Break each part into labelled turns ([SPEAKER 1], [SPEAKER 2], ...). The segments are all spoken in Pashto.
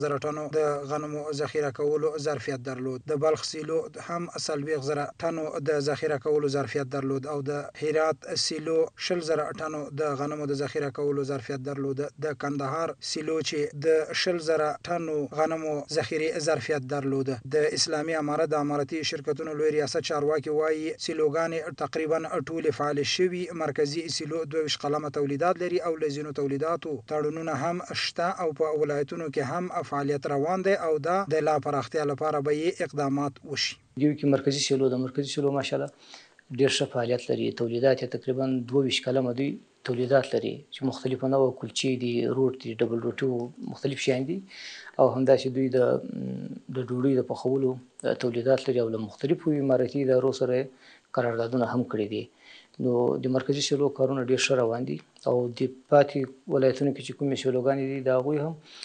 [SPEAKER 1] زره ټنو د غنمو ذخیره کولو ظرفیت درلود. د بلخ سیلو هم 40 زره ټنو د ذخیره کولو ظرفیت درلود او د هرات سیلو 20 زره ټنو د غنمو د ذخیره کولو ظرفیت درلود. د کندهار سیلو چې د 20 زره ټنو غنمو ذخیره ظرفیت درلود. د اسلامي امارت د امارتي شرکتونو لوی ریاست چارواکي وایي سیلوګانې تقریبا ټول فعال شوي. مرکزی سیلو 22 قلمه تولیدات لري او لزینو تولیداتو تړونونه هم شته او په ولایتونو کې هم فعالیت روان دی او دا د لا پراختیا لپاره به اقدامات وشي.
[SPEAKER 2] دیو کې مرکزی سیلو ماشاءالله ډیر ښه فعالیت لري. تولیدات تقریبا 22 کلمه دی تولیدات لري چې مختلفه نوع کلچې دي، روټ دي، ډبل روټي، مختلف شیان دي او همداسې دوی د ډوډۍ د پخولو تولیدات لري او له مختلفو امارتي ادارو سره قراردادونه هم کړي دي. نو د مرکزی سیلو کارونه ډیر ښه روان دي او د پاتې ولایتونو کې چې کومې سیلوګانې دي د هغوی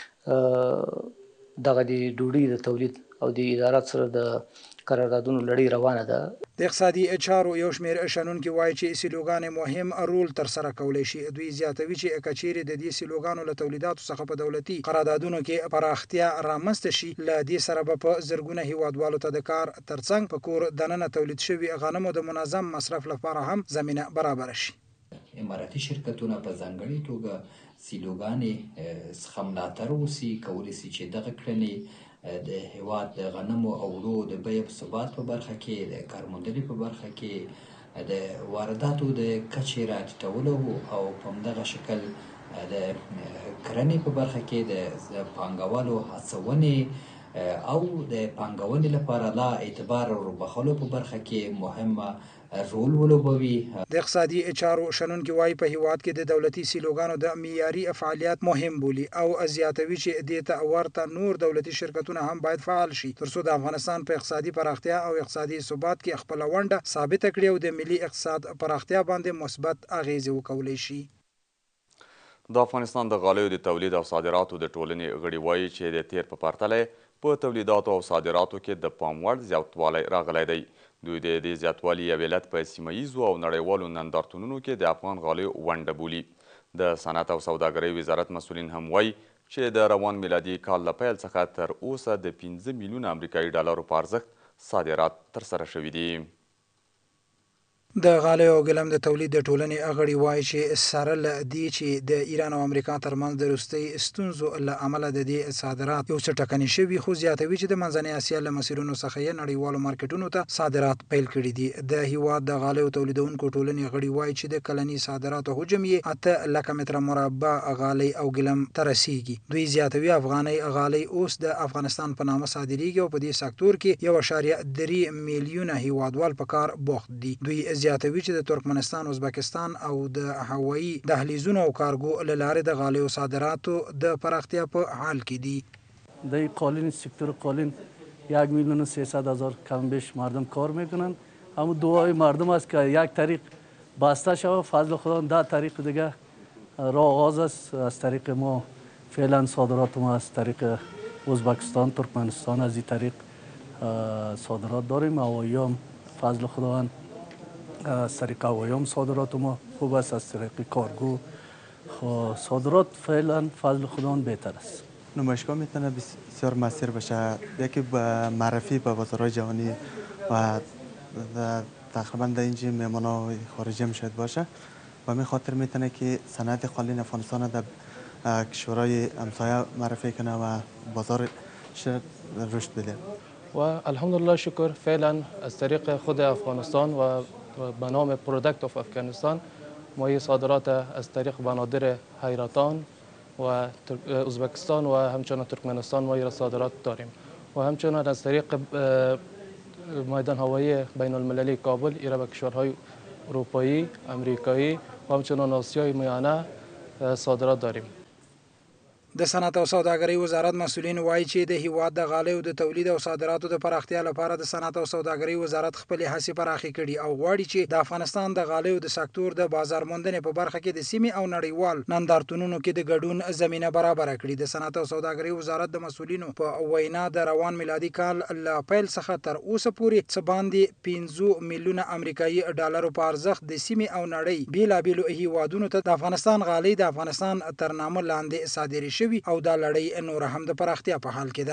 [SPEAKER 2] هم دغه د ډوډۍ د تولید او د ادارات سره د قراردادونو لړۍ روانه ده.
[SPEAKER 1] د اقتصادي چارو یو شمېر شنونکي وایي چې سیلوګانې مهم رول ترسره کولی شي. دوی زیاتوي چې کچېرې د دې سیلوګانو له تولیداتو څخه په دولتي قراردادونو کې پراختیا رامنځته شي، له دې سره به په زرګونه هیوادوالو ته د کار ترڅنګ په کور دننه تولید شوي غنمو د منظم مصرف لپاره هم زمینه برابر شي.
[SPEAKER 3] اماراتي شرکتونه په ځانګړې توګه سیلوګانې څخه ملاتړ وسي، کولی سي چې دغه کړنې د هیواد د غنمو او وړو د بیې په ثبات په برخه کې، د کارموندنې په برخه کې، د وارداتو د کچې راټیټولو او په همدغه شکل د کرنې په برخه کې د پانګوالو هڅونې او د پانګونې لپاره لا اعتبار وربخښلو په برخه کې مهمه رول ولوبوي.
[SPEAKER 1] د اقتصادي چارو شنونکي وایي په هیواد کې د دولتي سیلوګانو د معیاري فعالیت مهم بولي او زیاتوي چې دې ته ورته نور دولتي شرکتونه هم باید فعال شي ترڅو د افغانستان په اقتصادي پراختیا او اقتصادي ثبات کې خپل ونډه ثابته کړي او د ملي اقتصاد پراختیا باندې مثبت اغیزې وکولای شي.
[SPEAKER 4] د افغانستان د غالیو د تولید او صادراتو د ټولنې غړي وایي چې د تیر په پرتله په تولیداتو او صادراتو کې د پام وړ زیاتوالی راغلی دی. دوی د دې زیاتوالي یو علت په سیمه ییزو او نړیوالو نندارتونونو کې د افغان غالیو ونډه بولي. د صنعت او سوداګرۍ وزارت مسؤلین هم وایي چې د روان میلادي کال له پیل څخه تر اوسه د 15 میلیونه امریکایي ډالرو په ارزښت صادرات ترسره شوي دي.
[SPEAKER 1] د غالیو او ګلم د تولید د ټولنې غړي وایي چې سره له دې چې د ایران او امریکا ترمنځ د وروستۍ ستونزو له امله د دې صادرات یو څه ټکني شوي، خو زیاتوي چې د منځنۍ اسیا له مسیرونو څخه یې نړیوالو مارکیټونو ته صادرات پیل کړي دي. د هیواد د غالیو تولیدونکو ټولنې غړي وایي چې د کلني صادراتو حجم یې 8 لکه متره مربع غالۍ او ګلم ته رسیږي. دوی زیاتوي افغاني غالۍ اوس د افغانستان په نامه صادریږي او په دې سکتور کې 1.3 میلیونه هیوادوال په کار بوخت دي. دوی زیاتوي چې د ترکمنستان، ازبکستان او د هوایي دهلیزونو او کارګو له لارې د غالیو صادراتو د پراختیا په حال کې دي.
[SPEAKER 5] در قالین سکتور قالین 1,300,000 کم بیش مردم کار میکنن. اما دعای مردم است که یک طریق بسته شود. فضل خدا ده طریق دیگه راه آغاز است. از طریق ما فعلا صادرات ما از طریق ازبکستان، ترکمنستان از این طریق صادرات داریم. هواییام فضل خداوند از طریق هواییام صادرات ما خوب است. از طریق کارگو صادرات فعلا فضل خداوند بهتر است.
[SPEAKER 6] نمایشگاه میتونه بسیار موثر باشه، یکی به معرفی به بازارهای جهانی و تقریبا در اینجا مهمانای خارجی هم شاید باشه و همین خاطر میتونه که صنعت قالین افغانستان در کشورهای همسایه معرفی کنه و بازار رشد بده.
[SPEAKER 7] و الحمدلله شکر فعلا از طریق خود افغانستان و به نام پرودکت آف افغانستان ما صادرات از طریق بنادر حیرتان و ازبکستان و همچنان ترکمنستان ما صادرات داریم و همچنان از طریق میدان هوایی بین المللی کابل ایرا به کشورهای اروپایی، امریکایی و همچنان آسیای میانه صادرات داریم.
[SPEAKER 1] د صنعت او سوداګرۍ وزارت مسؤلین وایي چې د هیواد د غالیو د تولید او صادراتو د پراختیا لپاره د صنعت او سوداګرۍ وزارت خپل هڅې پراخې کړي او غواړي چې د افغانستان د غالیو د سکتور د بازار موندنې په برخه کې د سیمې او نړیوال نندارتونونو کې د ګډون زمینه برابره کړي. د صنعت او سوداګرۍ وزارت د مسؤلینو په وینا د روان میلادي کال له پیل څخه تر اوسه پورې څه باندې 15 میلیونه امریکایي ډالرو په ارزښت د سیمې او نړۍ بیلابیلو هیوادونو ته د افغانستان غالۍ د افغانستان تر نامه لاندې صادرې شوي او دا لړۍ نور هم د پراختیا په حال کې ده.